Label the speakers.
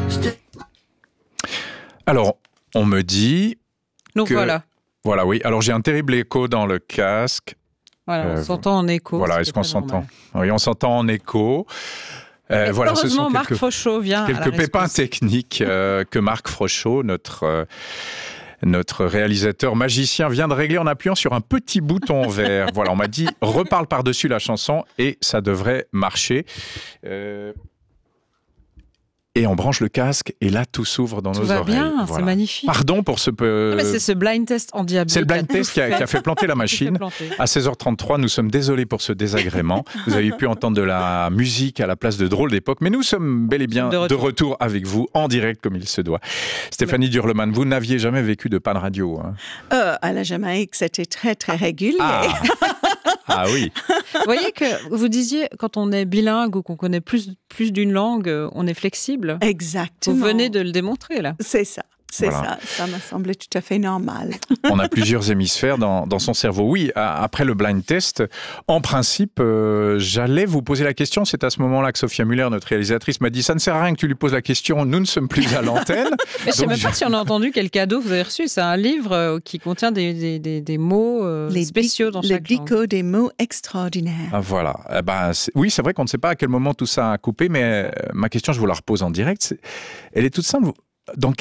Speaker 1: Alors, on me dit
Speaker 2: Donc
Speaker 1: que...
Speaker 2: voilà.
Speaker 1: Voilà, oui. Alors, j'ai un terrible écho dans le casque.
Speaker 2: Voilà, on s'entend en écho.
Speaker 1: Voilà, est-ce qu'on s'entend ? Oui, on s'entend en écho.
Speaker 2: Voilà, heureusement, Marc Frochot vient à la
Speaker 1: quelques pépins techniques que Marc Frochot, notre réalisateur magicien, vient de régler en appuyant sur un petit bouton vert. Voilà, on m'a dit reparle par-dessus la chanson et ça devrait marcher. Et on branche le casque et là tout s'ouvre dans nos oreilles.
Speaker 2: Tout va bien,
Speaker 1: voilà.
Speaker 2: C'est magnifique.
Speaker 1: Pardon pour ce peu...
Speaker 2: Mais c'est ce blind test en diabète.
Speaker 1: C'est le blind test qui a fait planter la machine. À 16h33, nous sommes désolés pour ce désagrément. Vous avez pu entendre de la musique à la place de drôles d'époque, mais nous sommes bel et bien de retour avec vous, en direct comme il se doit. Stéphanie Durleman, vous n'aviez jamais vécu de panne radio, hein ?
Speaker 3: À la Jamaïque, c'était très, très régulier.
Speaker 1: Ah oui.
Speaker 2: Vous voyez que vous disiez, quand on est bilingue ou qu'on connaît plus d'une langue, on est flexible.
Speaker 3: Exactement.
Speaker 2: Vous venez de le démontrer, là.
Speaker 3: C'est ça. Ça m'a semblé tout à fait normal.
Speaker 1: On a plusieurs hémisphères dans son cerveau. Oui, après le blind test, en principe, j'allais vous poser la question. C'est à ce moment-là que Sophia Muller, notre réalisatrice, m'a dit « Ça ne sert à rien que tu lui poses la question, nous ne sommes plus à l'antenne. »
Speaker 2: Mais je ne sais même pas si on a entendu quel cadeau vous avez reçu. C'est un livre qui contient des mots spéciaux dans chaque langue.
Speaker 3: Les dico des mots extraordinaires.
Speaker 1: Ah, voilà. Oui, c'est vrai qu'on ne sait pas à quel moment tout ça a coupé, mais ma question, je vous la repose en direct. Elle est toute simple. Dans